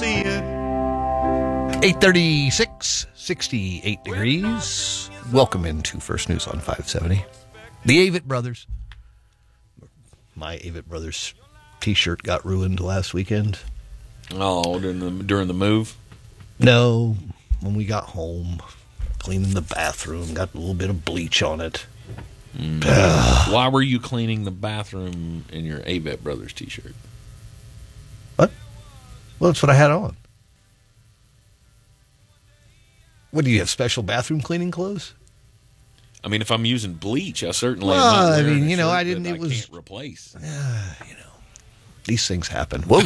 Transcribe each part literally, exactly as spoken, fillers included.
see it. eight thirty-six, sixty-eight degrees. Welcome into First News on five seventy. The Avett Brothers. My Avett Brothers t-shirt got ruined last weekend. Oh, during the, during the move? No, when we got home, cleaning the bathroom, got a little bit of bleach on it. Mm. Why were you cleaning the bathroom in your Avett Brothers t-shirt? What? Well, that's what I had on. What, do you have special bathroom cleaning clothes? I mean, if I'm using bleach, I certainly well, am not I wearing mean, a you know, shirt I didn't. that It I was can't replace. Uh, you know, these things happen. Whoa.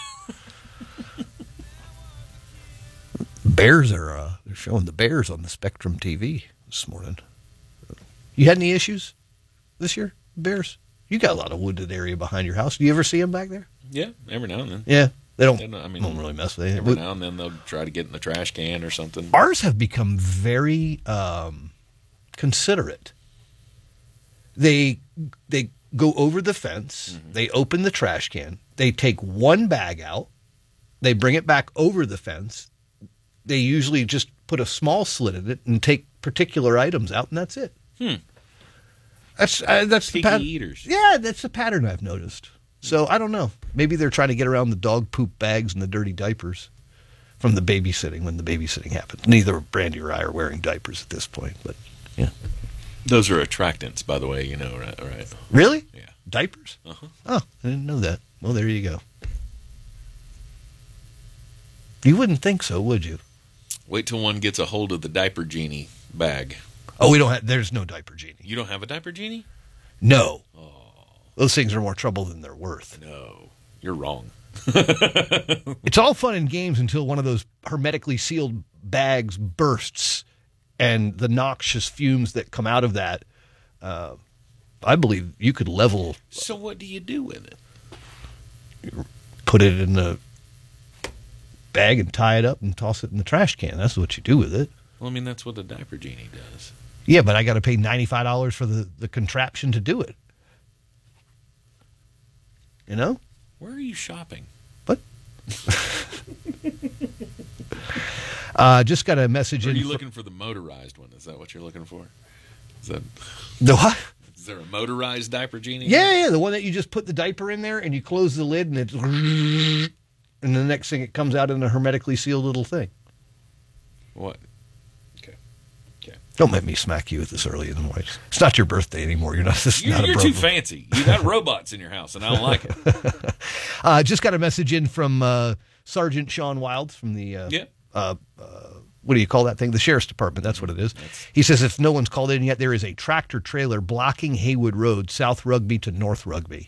Bears are uh, they're showing the Bears on the Spectrum T V this morning. You had any issues this year, Bears? You got a lot of wooded area behind your house. Do you ever see them back there? Yeah, every now and then. Yeah, they don't. They don't I mean, don't really mess with it. Every now and then they'll try to get in the trash can or something. Ours have become very um, considerate. They they go over the fence. Mm-hmm. They open the trash can. They take one bag out. They bring it back over the fence. They usually just put a small slit in it and take particular items out, and that's it. Hmm. That's uh, that's Picky the pattern. eaters. Yeah, that's the pattern I've noticed. So I don't know. Maybe they're trying to get around the dog poop bags and the dirty diapers from the babysitting when the babysitting happens. Neither Brandy or I are wearing diapers at this point, but yeah. Those are attractants, by the way, you know, right? right? Really? Yeah. Diapers? Uh-huh. Oh, I didn't know that. Well, there you go. You wouldn't think so, would you? Wait till one gets a hold of the diaper genie bag. Oh, we don't have, there's no diaper genie. You don't have a diaper genie? No. Oh. Those things are more trouble than they're worth. No, you're wrong. It's all fun and games until one of those hermetically sealed bags bursts and the noxious fumes that come out of that, uh, I believe you could level. So what do you do with it? You put it in a bag and tie it up and toss it in the trash can. That's what you do with it. Well, I mean, that's what the diaper genie does. Yeah, but I got to pay ninety-five dollars for the, the contraption to do it. You know? Where are you shopping? What? uh, just got a message or are in. you for, looking for the motorized one? Is that what you're looking for? Is that the what? Is there a motorized diaper genie? Yeah, yeah, the one that you just put the diaper in there and you close the lid and it's and the next thing it comes out in a hermetically sealed little thing. What? Okay. Okay. Don't make me smack you at this early in the morning. It's not your birthday anymore. You're not. This is You're, not a you're too program. fancy. You got robots in your house, and I don't like it. uh, just got a message in from uh, Sergeant Sean Wilds from the. Uh, yeah. Uh, uh, what do you call that thing? The Sheriff's Department. That's what it is. That's... He says if no one's called in yet, there is a tractor trailer blocking Haywood Road, South Rugby to North Rugby.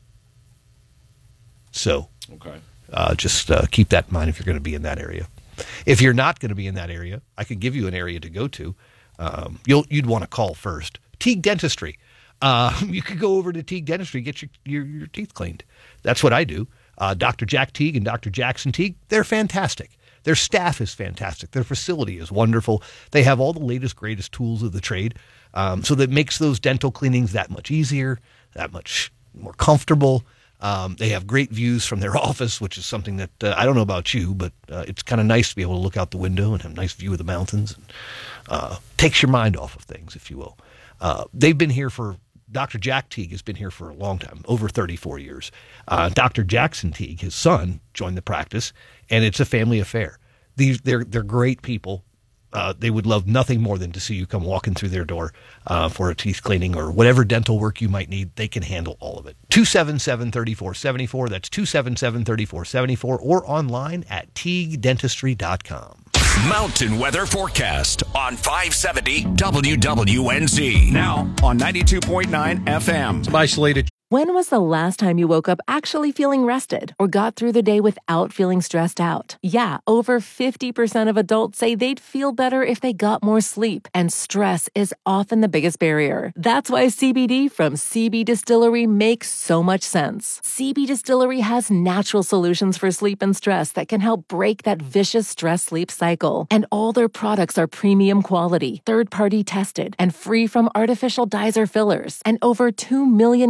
So. Okay. Uh, just uh, keep that in mind if you're going to be in that area. If you're not going to be in that area, I could give you an area to go to. Um, you'll, you'd want to call first. Teague Dentistry. Uh, you could go over to Teague Dentistry, get your, your, your teeth cleaned. That's what I do. Uh, Doctor Jack Teague and Doctor Jackson Teague, they're fantastic. Their staff is fantastic. Their facility is wonderful. They have all the latest, greatest tools of the trade. Um, so that makes those dental cleanings that much easier, that much more comfortable. Um, they have great views from their office, which is something that uh, I don't know about you, but uh, it's kind of nice to be able to look out the window and have a nice view of the mountains. And, uh, takes your mind off of things, if you will. Uh, they've been here for, Doctor Jack Teague has been here for a long time, over thirty-four years. Uh, Doctor Jackson Teague, his son, joined the practice, and it's a family affair. These they're they're great people. Uh, they would love nothing more than to see you come walking through their door uh, for a teeth cleaning or whatever dental work you might need. They can handle all of it. two seven seven, three four seven four. That's two seven seven, three four seven four or online at teague dentistry dot com. Mountain weather forecast on five seventy W W N Z. Now on ninety-two point nine F M. Some isolated. When was the last time you woke up actually feeling rested or got through the day without feeling stressed out? Yeah, over fifty percent of adults say they'd feel better if they got more sleep, and stress is often the biggest barrier. That's why C B D from C B Distillery makes so much sense. C B Distillery has natural solutions for sleep and stress that can help break that vicious stress-sleep cycle. And all their products are premium quality, third-party tested, and free from artificial dyes or fillers. And over two million customers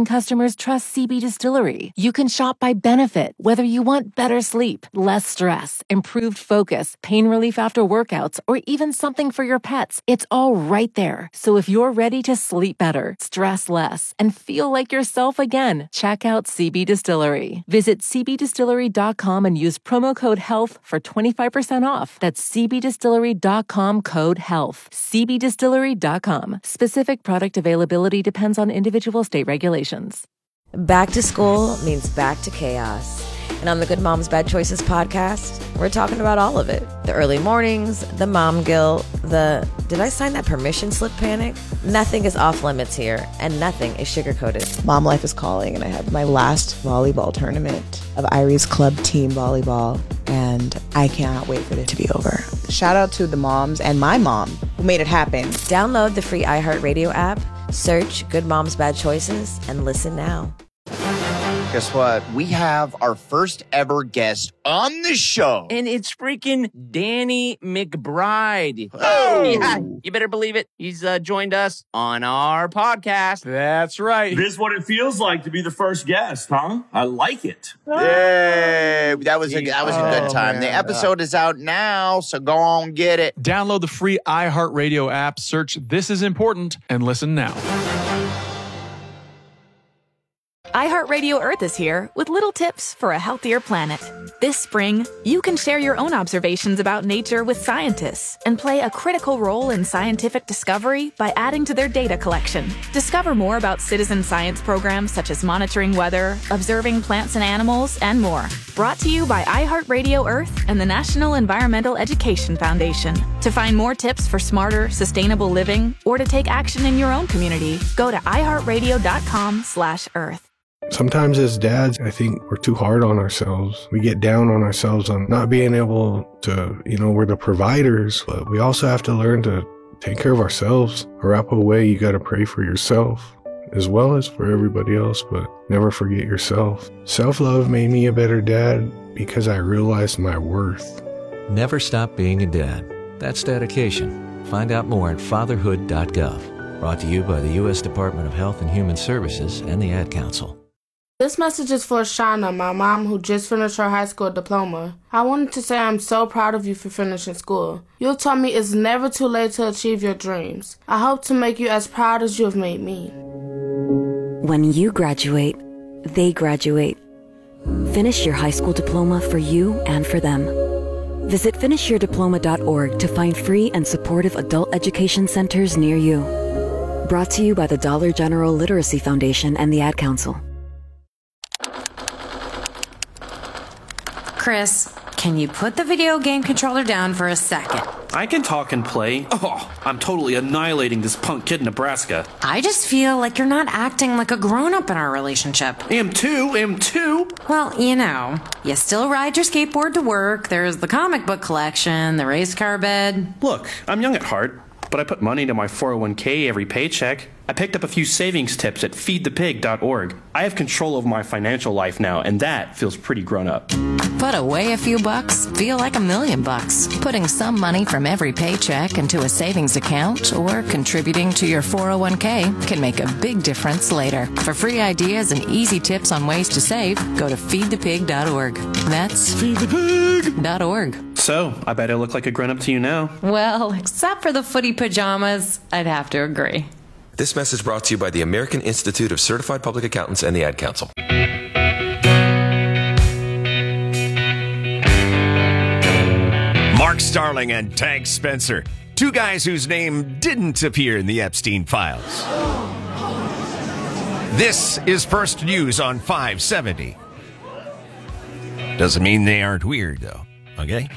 customers trust C B Distillery. You can shop by benefit, whether you want better sleep, less stress, improved focus, pain relief after workouts, or even something for your pets. It's all right there. So if you're ready to sleep better, stress less, and feel like yourself again, check out C B Distillery. Visit c b distillery dot com and use promo code HEALTH for twenty-five percent off. That's c b distillery dot com code HEALTH. c b distillery dot com. Specific product availability depends on individual state regulations. Back to school means back to chaos. And on the Good Moms Bad Choices podcast, we're talking about all of it. The early mornings, the mom guilt, the did I sign that permission slip panic? Nothing is off limits here, and nothing is sugar-coated. Mom life is calling, and I have my last volleyball tournament of Irie's club team volleyball, and I cannot wait for it to be over. Shout out to the moms and my mom who made it happen. Download the free iHeartRadio app, search Good Moms Bad Choices, and listen now. Guess what? We have our first ever guest on the show. And it's freaking Danny McBride. Oh! Yeah, you better believe it. He's uh, joined us on our podcast. That's right. This is what it feels like to be the first guest, huh? I like it. Yay! That was a, that was a good Oh, time. man. The episode is out now, so go on get it. Download the free iHeartRadio app, search This Is Important, and listen now. iHeartRadio Earth is here with little tips for a healthier planet. This spring, you can share your own observations about nature with scientists and play a critical role in scientific discovery by adding to their data collection. Discover more about citizen science programs such as monitoring weather, observing plants and animals, and more. Brought to you by iHeartRadio Earth and the National Environmental Education Foundation. To find more tips for smarter, sustainable living or to take action in your own community, go to iHeartRadio.com slash Earth. Sometimes as dads, I think we're too hard on ourselves. We get down on ourselves on not being able to, you know, we're the providers, but we also have to learn to take care of ourselves. Or up away, you got to pray for yourself as well as for everybody else, but never forget yourself. Self-love made me a better dad because I realized my worth. Never stop being a dad. That's dedication. Find out more at fatherhood dot gov. Brought to you by the U S Department of Health and Human Services and the Ad Council. This message is for Shauna, my mom who just finished her high school diploma. I wanted to say I'm so proud of you for finishing school. You told me it's never too late to achieve your dreams. I hope to make you as proud as you have made me. When you graduate, they graduate. Finish your high school diploma for you and for them. Visit finish your diploma dot org to find free and supportive adult education centers near you. Brought to you by the Dollar General Literacy Foundation and the Ad Council. Chris, can you put the video game controller down for a second? I can talk and play. Oh, I'm totally annihilating this punk kid in Nebraska. I just feel like you're not acting like a grown-up in our relationship. Am too, am too. Well, you know, you still ride your skateboard to work, there's the comic book collection, the race car bed. Look, I'm young at heart, but I put money into my four oh one k every paycheck. I picked up a few savings tips at feed the pig dot org. I have control over my financial life now, and that feels pretty grown up. Put away a few bucks, feel like a million bucks. Putting some money from every paycheck into a savings account or contributing to your four oh one k can make a big difference later. For free ideas and easy tips on ways to save, go to feed the pig dot org. That's feed the pig dot org. So, I bet I look like a grown up to you now. Well, except for the footy pajamas, I'd have to agree. This message brought to you by the American Institute of Certified Public Accountants and the Ad Council. Mark Starling and Tank Spencer, two guys whose name didn't appear in the Epstein files. This is First News on five seventy. Doesn't mean they aren't weird, though, okay?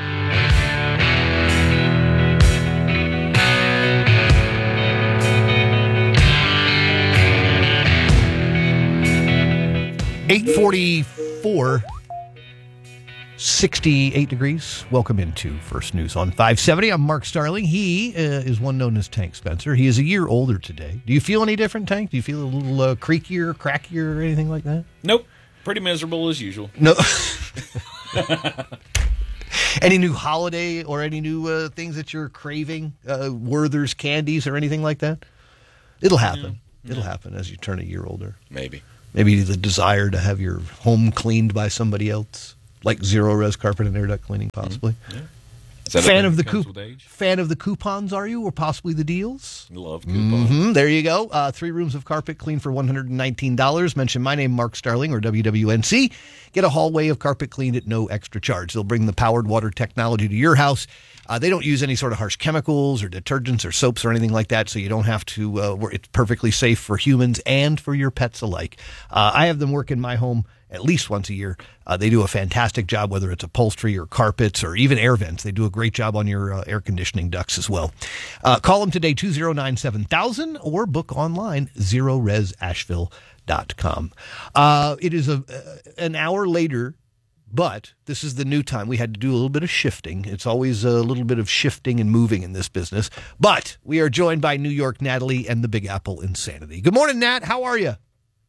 eight forty-four, sixty-eight degrees. Welcome into First News on five seventy. I'm Mark Starling. He uh, is one known as Tank Spencer. He is a year older today. Do you feel any different, Tank? Do you feel a little uh, creakier, crackier, or anything like that? Nope. Pretty miserable as usual. No. Any new holiday or any new uh, things that you're craving? Uh, Werther's candies or anything like that? It'll happen. Yeah. It'll yeah. happen as you turn a year older. Maybe. Maybe the desire to have your home cleaned by somebody else, like Zero Res Carpet and Air Duct Cleaning, possibly. Mm-hmm. Yeah. Is that Fan a of the comes coup- with age? fan of the coupons, are you, or possibly the deals? Love coupons. Mm-hmm. There you go. Uh, three rooms of carpet clean for one hundred nineteen dollars. Mention my name, Mark Starling, or W W N C. Get a hallway of carpet cleaned at no extra charge. They'll bring the powered water technology to your house. Uh, they don't use any sort of harsh chemicals or detergents or soaps or anything like that, so you don't have to. Uh, work. It's perfectly safe for humans and for your pets alike. Uh, I have them work in my home at least once a year. Uh, they do a fantastic job, whether it's upholstery or carpets or even air vents. They do a great job on your uh, air conditioning ducts as well. Uh, call them today, two oh nine seven thousand, or book online, zero res asheville dot com. Uh, it is a, uh, an hour later, but this is the new time. We had to do a little bit of shifting. It's always a little bit of shifting and moving in this business. But we are joined by New York Natalie and the Big Apple Insanity. Good morning, Nat. How are you?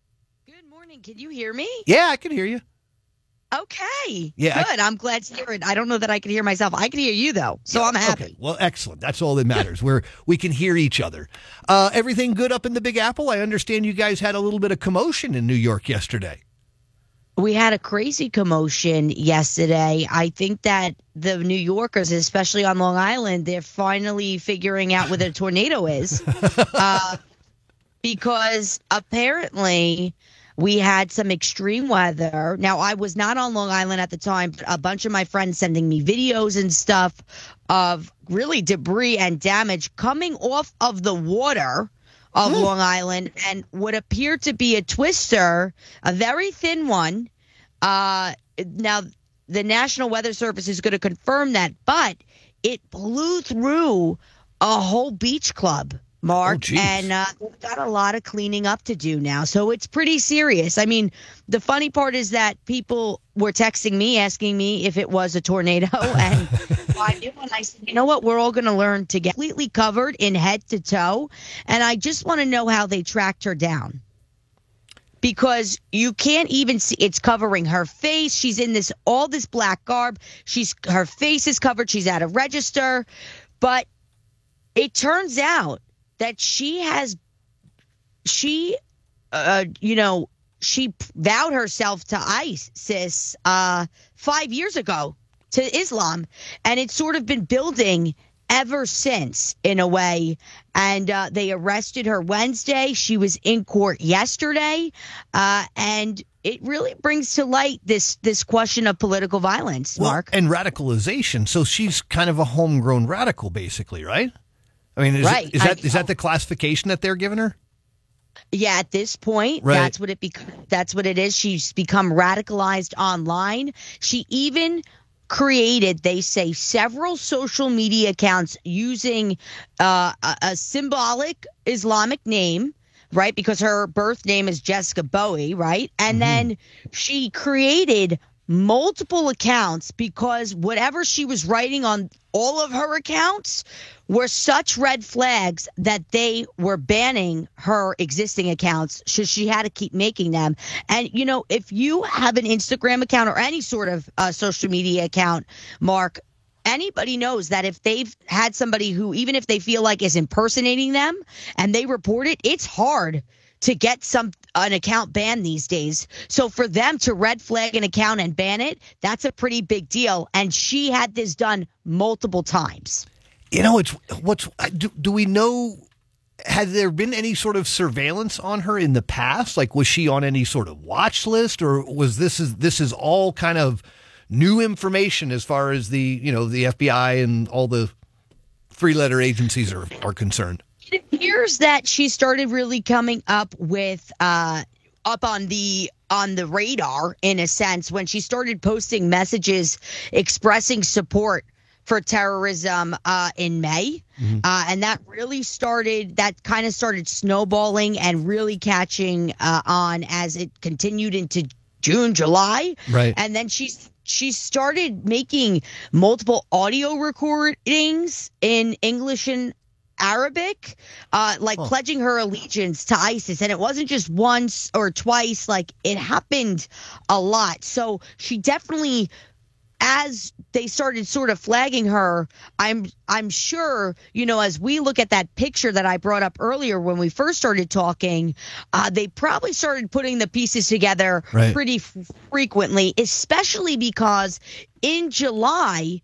Can you hear me? Yeah, I can hear you. Okay. Yeah, Good. I, I'm glad to hear it. I don't know that I can hear myself. I can hear you, though, so yeah, I'm happy. Okay. Well, excellent. That's all that matters. We're, we can hear each other. Uh, everything good up in the Big Apple? I understand you guys had a little bit of commotion in New York yesterday. We had a crazy commotion yesterday. I think that the New Yorkers, especially on Long Island, they're finally figuring out where the tornado is. uh, because apparently we had some extreme weather. Now, I was not on Long Island at the time, but a bunch of my friends sending me videos and stuff of really debris and damage coming off of the water of mm. Long Island, and what appeared to be a twister, a very thin one. Uh, now, the National Weather Service is going to confirm that, but it blew through a whole beach club, Mark, oh, and uh, we've got a lot of cleaning up to do now. So it's pretty serious. I mean, the funny part is that people were texting me, asking me if it was a tornado, and I knew, and I said, you know what, we're all going to learn to get completely covered in head to toe, and I just want to know how they tracked her down. Because you can't even see, it's covering her face. She's in this all this black garb. She's her face is covered. She's at a register, but it turns out that she has, she, uh, you know, she vowed herself to ISIS uh, five years ago, to Islam, and it's sort of been building ever since, in a way. And uh, they arrested her Wednesday. She was in court yesterday, uh, and it really brings to light this this question of political violence, well, Mark. And radicalization. So she's kind of a homegrown radical, basically, right? I mean, is, right. it, is that I, is that the classification that they're giving her? Yeah, at this point, right. that's what it bec- that's what it is. She's become radicalized online. She even created, they say, several social media accounts using uh, a, a symbolic Islamic name, right? Because her birth name is Jessica Bowie, right? And mm-hmm. then she created multiple accounts because whatever she was writing on all of her accounts were such red flags that they were banning her existing accounts, so she had to keep making them. And, you know, if you have an Instagram account or any sort of uh, social media account, Mark, anybody knows that if they've had somebody who, even if they feel like is impersonating them and they report it, it's hard to get some an account banned these days. So for them to red flag an account and ban it, that's a pretty big deal. And she had this done multiple times. You know, it's what's do, do we know? Has there been any sort of surveillance on her in the past? Like, was she on any sort of watch list, or was this is this is all kind of new information as far as the you know the F B I and all the three letter agencies are are concerned? It appears that she started really coming up with uh, up on the on the radar, in a sense, when she started posting messages expressing support for terrorism uh, in May. Mm-hmm. Uh, and that really started, that kind of started snowballing and really catching uh, on as it continued into June, July. Right. And then she, she started making multiple audio recordings in English and Arabic, uh, like oh. pledging her allegiance to ISIS. And it wasn't just once or twice, like it happened a lot. So she definitely as they started sort of flagging her, I'm I'm sure, you know, as we look at that picture that I brought up earlier when we first started talking, uh, they probably started putting the pieces together Right. pretty f- frequently, especially because in July,